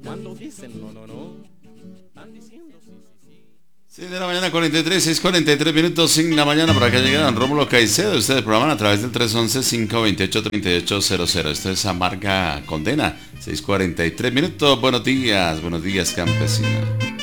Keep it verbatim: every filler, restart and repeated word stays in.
Cuando dicen no, no, no, están diciendo sí, sí, sí. seis de la mañana, cuarenta y tres, seis cuarenta y tres minutos en la mañana. Por acá llegan Rómulo Caicedo. Ustedes programan a través del tres once, cinco veintiocho, treinta y ocho cero cero. Esto es Amarga Condena. seis cuarenta y tres minutos. Buenos días, buenos días, campesina.